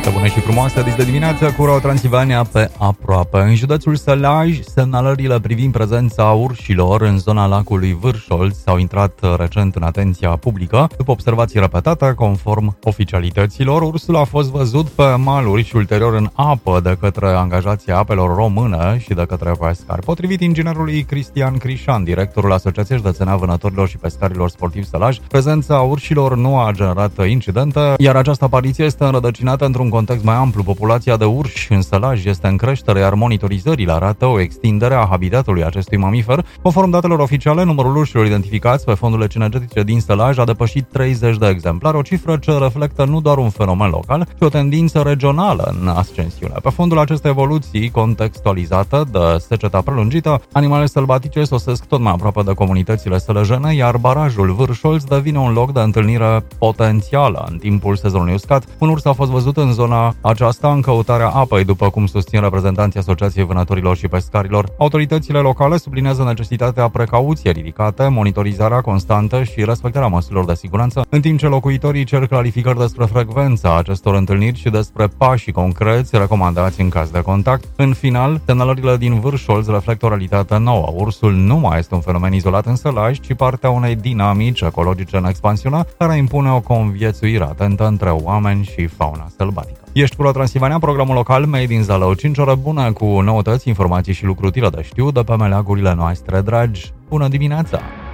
dimineața bună și frumoasă, de dimineață cu Ro Transilvania pe aproape. În județul Sălaj, semnalările privind prezența urșilor în zona lacului Vârșolț s-au intrat recent în atenția publică. După observații repetate, conform oficialităților, ursul a fost văzut pe maluri și ulterior în apă de către angajații apelor română și de către pescari. Potrivit inginerului Cristian Crișan, directorul Asociației Județene a Vânătorilor și Pescarilor Sportivi Sălaj, prezența urșilor nu a generat incidente, iar această apariție este înrădăcinată într-un context mai amplu. Populația de urși în Sălaj este în creștere, iar monitorizările arată o extindere a habitatului acestui mamifer. Conform datelor oficiale, numărul urșilor identificați pe fondurile cinegetice din Sălaj a depășit 30 de exemplare, o cifră ce reflectă nu doar un fenomen local, ci o tendință regională în ascensiune. Pe fondul acestei evoluții contextualizată de seceta prelungită, animalele sălbatice sosesc tot mai aproape de comunitățile sălăjene, iar barajul Vârșolț devine un loc de întâlnire potențială. În timpul sezonului uscat, un urs a fost văzut în zona aceasta în căutarea apei, după cum susțin reprezentanții Asociației Vânătorilor și Pescarilor. Autoritățile locale sublinează necesitatea precauției ridicate, monitorizarea constantă și respectarea măsurilor de siguranță, în timp ce locuitorii cer clarificări despre frecvența acestor întâlniri și despre pașii concreți recomandați în caz de contact. În final, semnalările din Vârșolț reflectă o realitate nouă. Ursul nu mai este un fenomen izolat în Sălaj, ci partea unei dinamici ecologice în expansiune care impune o conviețuire atentă între oameni și fauna sălbatică. Ești cu Ro Transilvania, programul local Made in Zalău. 5 ore bune cu noutăți, informații și lucruri utile de știu de pe meleagurile noastre dragi. Bună dimineața!